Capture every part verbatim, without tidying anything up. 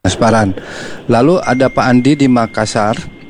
transparan. Lalu ada Pak Andi di Makassar.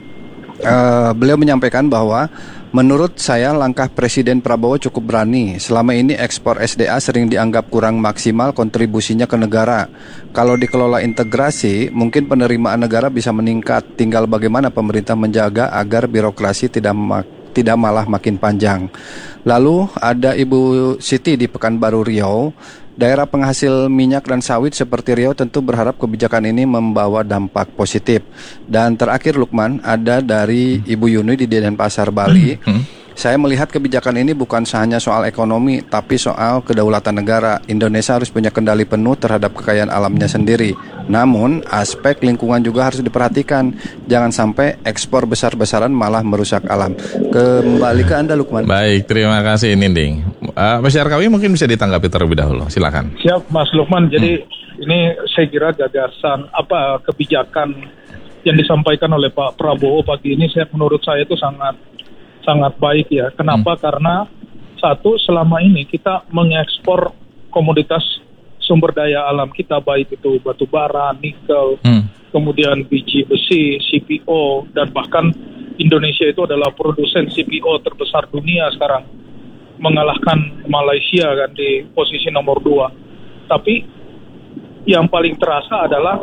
Uh, beliau menyampaikan bahwa menurut saya langkah Presiden Prabowo cukup berani. Selama ini ekspor S D A sering dianggap kurang maksimal kontribusinya ke negara. Kalau dikelola integrasi, mungkin penerimaan negara bisa meningkat. Tinggal bagaimana pemerintah menjaga agar birokrasi tidak mak- tidak malah makin panjang. Lalu ada Ibu Siti di Pekanbaru Riau. Daerah penghasil minyak dan sawit seperti Riau tentu berharap kebijakan ini membawa dampak positif. Dan terakhir Lukman, ada dari Ibu Yuni di Denpasar, Bali. Saya melihat kebijakan ini bukan hanya soal ekonomi, tapi soal kedaulatan negara. Indonesia harus punya kendali penuh terhadap kekayaan alamnya sendiri. Namun, aspek lingkungan juga harus diperhatikan. Jangan sampai ekspor besar-besaran malah merusak alam. Kembali ke Anda, Lukman. Baik, terima kasih Ninding. Uh, Mas Yarkawi mungkin bisa ditanggapi terlebih dahulu. Silakan. Siap, Mas Lukman. Jadi hmm. ini saya kira gagasan apa kebijakan yang disampaikan oleh Pak Prabowo pagi ini, saya menurut saya itu sangat sangat baik ya. Kenapa? Hmm. Karena satu, selama ini kita mengekspor komoditas sumber daya alam kita, baik itu batu bara, nikel, hmm. kemudian biji besi, C P O, dan bahkan Indonesia itu adalah produsen C P O terbesar dunia sekarang, mengalahkan Malaysia kan di posisi nomor dua. Tapi yang paling terasa adalah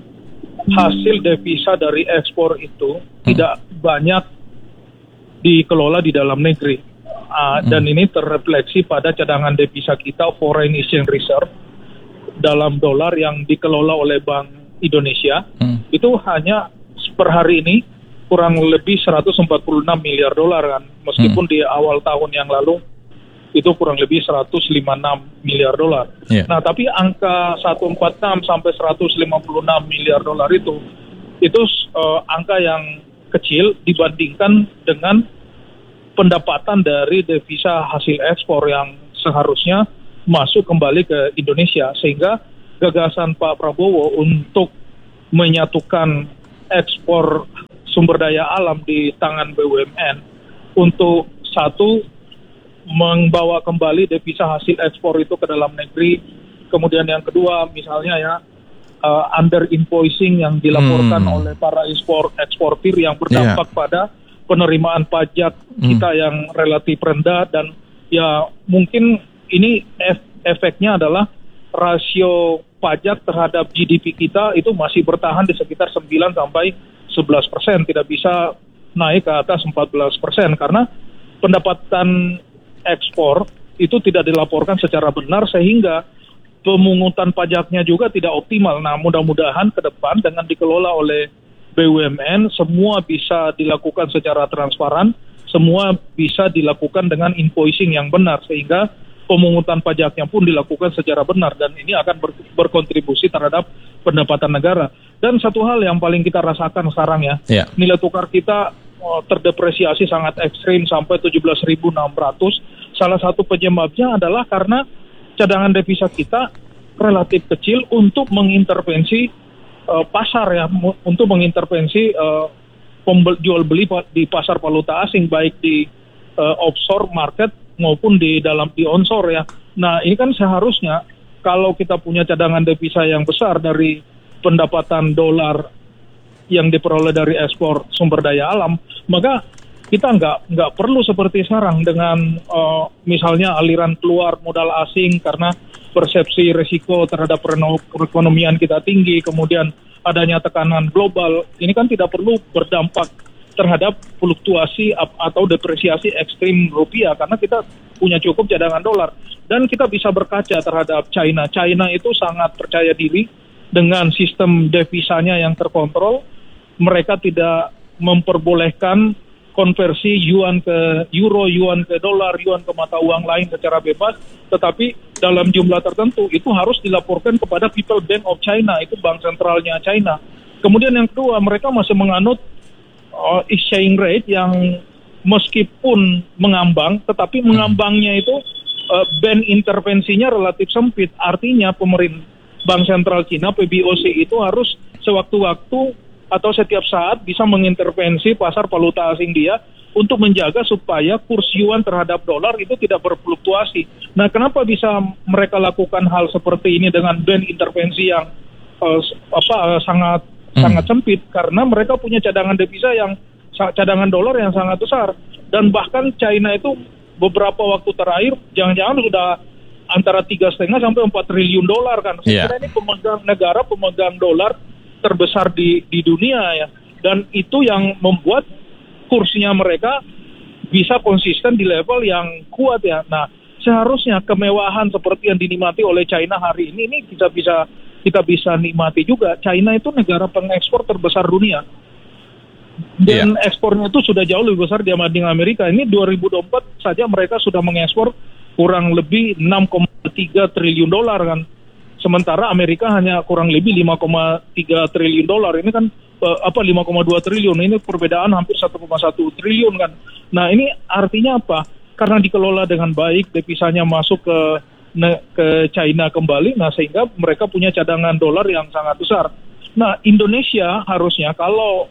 hasil devisa dari ekspor itu hmm. tidak banyak dikelola di dalam negeri, uh, hmm. dan ini terrefleksi pada cadangan devisa kita, foreign exchange reserve dalam dolar yang dikelola oleh Bank Indonesia, hmm. itu hanya per hari ini kurang lebih seratus empat puluh enam miliar dolar kan, meskipun hmm. di awal tahun yang lalu itu kurang lebih seratus lima puluh enam miliar dolar. Yeah. Nah, tapi angka seratus empat puluh enam sampai seratus lima puluh enam miliar dolar itu itu uh, angka yang kecil dibandingkan dengan pendapatan dari devisa hasil ekspor yang seharusnya masuk kembali ke Indonesia, sehingga gagasan Pak Prabowo untuk menyatukan ekspor sumber daya alam di tangan B U M N untuk satu membawa kembali devisa hasil ekspor itu ke dalam negeri, kemudian yang kedua misalnya ya uh, under invoicing yang dilaporkan hmm. oleh para ekspor eksportir yang berdampak yeah. pada penerimaan pajak kita hmm. yang relatif rendah, dan ya mungkin ini ef- efeknya adalah rasio pajak terhadap G D P kita itu masih bertahan di sekitar sembilan sampai sebelas persen, tidak bisa naik ke atas empat belas persen karena pendapatan ekspor itu tidak dilaporkan secara benar, sehingga pemungutan pajaknya juga tidak optimal. Nah, mudah-mudahan ke depan dengan dikelola oleh B U M N, semua bisa dilakukan secara transparan, semua bisa dilakukan dengan invoicing yang benar, sehingga pemungutan pajaknya pun dilakukan secara benar, dan ini akan ber- berkontribusi terhadap pendapatan negara. Dan satu hal yang paling kita rasakan sekarang ya, yeah. nilai tukar kita oh, terdepresiasi sangat ekstrim sampai tujuh belas ribu enam ratus. Salah satu penyebabnya adalah karena cadangan devisa kita relatif kecil untuk mengintervensi Uh, pasar ya, m- untuk mengintervensi uh, pembel- jual beli pa- di pasar valuta asing, baik di uh, offshore market maupun di dalam di onshore ya. Nah, ini kan seharusnya kalau kita punya cadangan devisa yang besar dari pendapatan dolar yang diperoleh dari ekspor sumber daya alam, maka kita nggak nggak perlu seperti sekarang dengan uh, misalnya aliran keluar modal asing karena persepsi risiko terhadap perekonomian kita tinggi, kemudian adanya tekanan global. Ini kan tidak perlu berdampak terhadap fluktuasi atau depresiasi ekstrim rupiah karena kita punya cukup cadangan dolar. Dan kita bisa berkaca terhadap China. China itu sangat percaya diri dengan sistem devisanya yang terkontrol. Mereka tidak memperbolehkan konversi yuan ke euro, yuan ke dolar, yuan ke mata uang lain secara bebas, tetapi dalam jumlah tertentu itu harus dilaporkan kepada People Bank of China, itu bank sentralnya China. Kemudian yang kedua, mereka masih menganut uh, exchange rate yang meskipun mengambang, tetapi mengambangnya itu uh, band intervensinya relatif sempit. Artinya pemerintah Bank Sentral China, P B O C, itu harus sewaktu-waktu atau setiap saat bisa mengintervensi pasar valuta asing dia untuk menjaga supaya kurs yuan terhadap dolar itu tidak berfluktuasi. Nah, kenapa bisa mereka lakukan hal seperti ini dengan band intervensi yang uh, apa uh, sangat hmm. sangat sempit karena mereka punya cadangan devisa yang cadangan dolar yang sangat besar, dan bahkan China itu beberapa waktu terakhir jangan-jangan sudah antara tiga setengah sampai empat triliun dolar kan. Saya yeah. kira ini pemegang negara pemegang dolar terbesar di di dunia ya, dan itu yang membuat kursnya mereka bisa konsisten di level yang kuat ya. Nah, seharusnya kemewahan seperti yang dinikmati oleh China hari ini ini kita bisa kita bisa nikmati juga. China itu negara pengekspor terbesar dunia. Dan yeah. ekspornya itu sudah jauh lebih besar dibanding Amerika. Ini dua ribu dua puluh empat saja mereka sudah mengekspor kurang lebih enam koma tiga triliun dolar kan. Sementara Amerika hanya kurang lebih lima koma tiga triliun dolar. Ini kan uh, apa lima koma dua triliun. Ini perbedaan hampir satu koma satu triliun kan. Nah, ini artinya apa? Karena dikelola dengan baik, devisanya masuk ke ne, ke China kembali, nah sehingga mereka punya cadangan dolar yang sangat besar. Nah, Indonesia harusnya kalau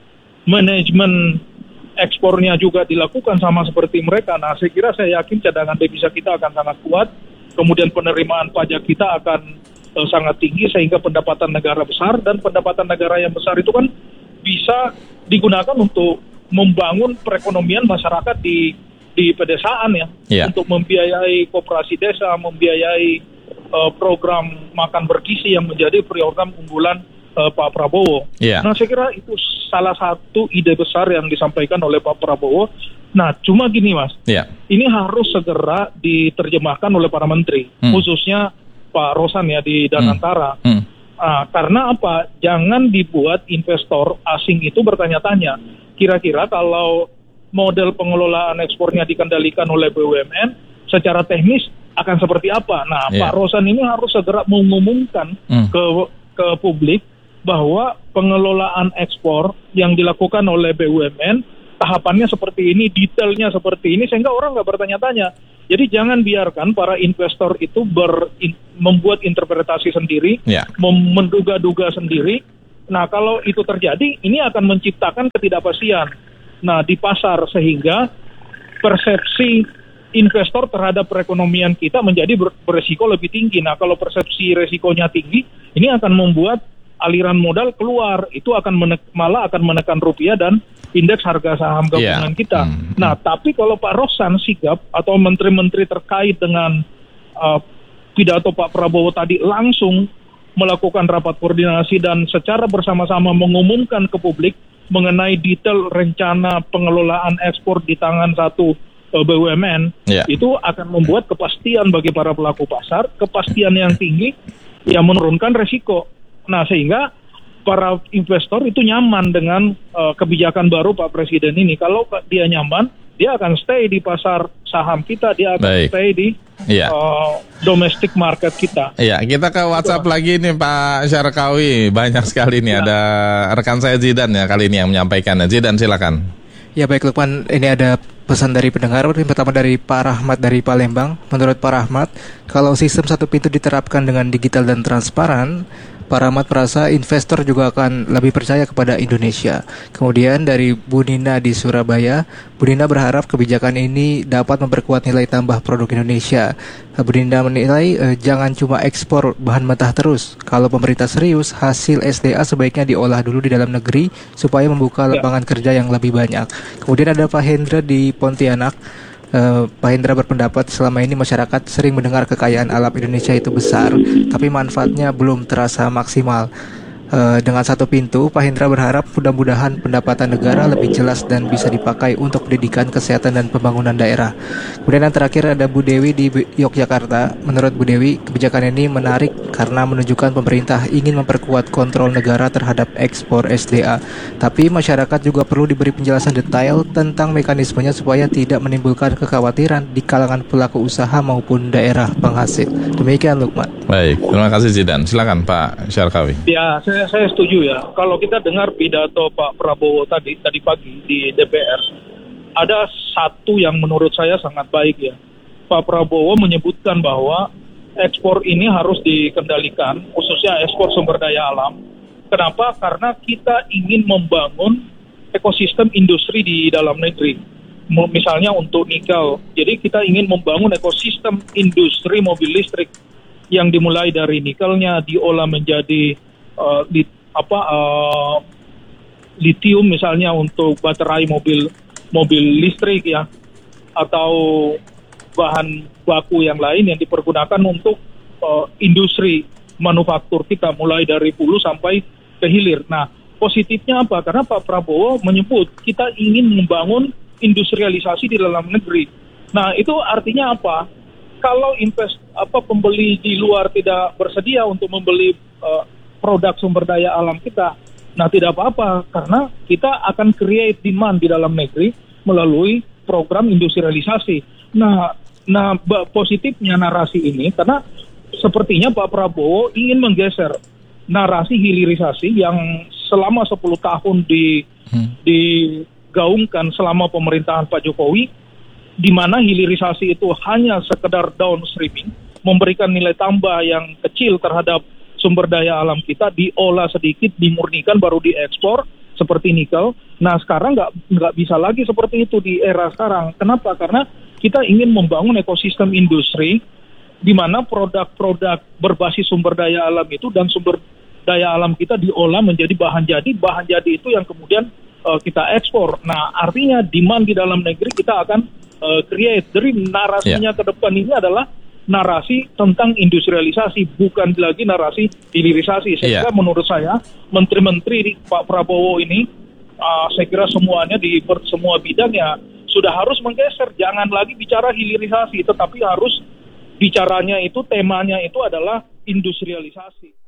manajemen ekspornya juga dilakukan sama seperti mereka, nah saya kira saya yakin cadangan devisa kita akan sangat kuat, kemudian penerimaan pajak kita akan uh, sangat tinggi sehingga pendapatan negara besar, dan pendapatan negara yang besar itu kan bisa digunakan untuk membangun perekonomian masyarakat di di pedesaan ya, yeah. untuk membiayai koperasi desa, membiayai uh, program makan bergizi yang menjadi program unggulan uh, Pak Prabowo. Yeah. Nah, saya kira itu salah satu ide besar yang disampaikan oleh Pak Prabowo. Nah, cuma gini Mas, yeah. ini harus segera diterjemahkan oleh para menteri, hmm. khususnya Pak Rosan ya di Danantara. Hmm. Hmm. Nah, karena apa? Jangan dibuat investor asing itu bertanya-tanya, kira-kira kalau model pengelolaan ekspornya dikendalikan oleh B U M N, secara teknis akan seperti apa? Nah, yeah. Pak Rosan ini harus segera mengumumkan mm. ke ke publik bahwa pengelolaan ekspor yang dilakukan oleh B U M N tahapannya seperti ini, detailnya seperti ini, sehingga orang nggak bertanya-tanya. Jadi jangan biarkan para investor itu ber, in, membuat interpretasi sendiri, yeah. mem- menduga-duga sendiri. Nah, kalau itu terjadi, ini akan menciptakan ketidakpastian. Nah, di pasar, sehingga persepsi investor terhadap perekonomian kita menjadi ber- beresiko lebih tinggi. Nah, kalau persepsi resikonya tinggi, ini akan membuat aliran modal keluar. Itu akan menek- malah akan menekan rupiah dan indeks harga saham gabungan yeah. kita. Mm-hmm. Nah, tapi kalau Pak Rosan sigap atau menteri-menteri terkait dengan uh, pidato Pak Prabowo tadi langsung melakukan rapat koordinasi dan secara bersama-sama mengumumkan ke publik mengenai detail rencana pengelolaan ekspor di tangan satu uh, B U M N, yeah. itu akan membuat kepastian bagi para pelaku pasar, kepastian yang tinggi yang menurunkan resiko. Nah, sehingga para investor itu nyaman dengan uh, kebijakan baru Pak Presiden ini. Kalau dia nyaman, dia akan stay di pasar saham kita, dia akan Baik. stay di yeah. uh, domestic market kita. Iya, kita ke WhatsApp Betul. lagi nih Pak Syarkawi. Banyak sekali nih, ya. Ada rekan saya Zidan ya kali ini yang menyampaikan. Zidan, silakan. Ya baik Lukman, ini ada pesan dari pendengar. Yang pertama dari Pak Rahmat dari Palembang. Menurut Pak Rahmat, kalau sistem satu pintu diterapkan dengan digital dan transparan, Pak Rahmat merasa investor juga akan lebih percaya kepada Indonesia. Kemudian dari Bu Nina di Surabaya, Bu Nina berharap kebijakan ini dapat memperkuat nilai tambah produk Indonesia. Bu Nina menilai eh, jangan cuma ekspor bahan mentah terus. Kalau pemerintah serius, hasil S D A sebaiknya diolah dulu di dalam negeri supaya membuka lapangan kerja yang lebih banyak. Kemudian ada Pak Hendra di Pontianak. Uh, Pak Hendra berpendapat selama ini masyarakat sering mendengar kekayaan alam Indonesia itu besar, tapi manfaatnya belum terasa maksimal. Uh, dengan satu pintu, Pak Hendra berharap mudah-mudahan pendapatan negara lebih jelas dan bisa dipakai untuk pendidikan, kesehatan, dan pembangunan daerah. Kemudian yang terakhir ada Bu Dewi di Yogyakarta. Menurut Bu Dewi, kebijakan ini menarik karena menunjukkan pemerintah ingin memperkuat kontrol negara terhadap ekspor S D A. Tapi masyarakat juga perlu diberi penjelasan detail tentang mekanismenya supaya tidak menimbulkan kekhawatiran di kalangan pelaku usaha maupun daerah penghasil. Demikian Lukman. Baik, terima kasih Zidan. Silakan Pak Syarkawi. Ya, saya Saya setuju ya. Kalau kita dengar pidato Pak Prabowo tadi tadi pagi di D P R, ada satu yang menurut saya sangat baik ya. Pak Prabowo menyebutkan bahwa ekspor ini harus dikendalikan, khususnya ekspor sumber daya alam. Kenapa? Karena kita ingin membangun ekosistem industri di dalam negeri. Misalnya untuk nikel. Jadi kita ingin membangun ekosistem industri mobil listrik yang dimulai dari nikelnya, diolah menjadi uh, di, apa uh, litium misalnya untuk baterai mobil mobil listrik ya, atau bahan baku yang lain yang dipergunakan untuk uh, industri manufaktur kita mulai dari hulu sampai ke hilir. Nah, positifnya apa? Karena Pak Prabowo menyebut kita ingin membangun industrialisasi di dalam negeri. Nah, itu artinya apa? Kalau invest apa pembeli di luar tidak bersedia untuk membeli uh, produk sumber daya alam kita, nah tidak apa-apa karena kita akan create demand di dalam negeri melalui program industrialisasi. Nah, nah positifnya narasi ini karena sepertinya Pak Prabowo ingin menggeser narasi hilirisasi yang selama sepuluh tahun di hmm. digaungkan selama pemerintahan Pak Jokowi, di mana hilirisasi itu hanya sekedar downstreaming, memberikan nilai tambah yang kecil terhadap sumber daya alam kita, diolah sedikit, dimurnikan, baru diekspor, seperti nikel. Nah, sekarang nggak nggak bisa lagi seperti itu di era sekarang. Kenapa? Karena kita ingin membangun ekosistem industri, di mana produk-produk berbasis sumber daya alam itu dan sumber daya alam kita diolah menjadi bahan jadi, bahan jadi itu yang kemudian uh, kita ekspor. Nah, artinya demand di dalam negeri kita akan uh, create. Jadi narasinya yeah. ke depan ini adalah narasi tentang industrialisasi, bukan lagi narasi hilirisasi. Saya kira yeah. menurut saya menteri-menteri Pak Prabowo ini, uh, saya kira semuanya di ber, semua bidang ya sudah harus menggeser, jangan lagi bicara hilirisasi, tetapi harus bicaranya itu, temanya itu adalah industrialisasi.